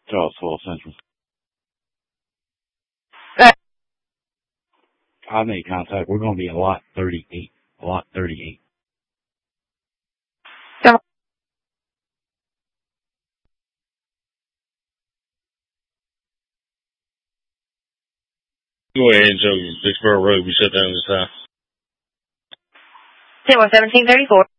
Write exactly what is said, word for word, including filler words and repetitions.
Charles twelve Central. Right. I made contact. We're going to be a lot thirty-eight. A lot thirty-eight. So, Go ahead, Joe. Vicksburg Road. We shut down this time. ten one seventeen thirty-four.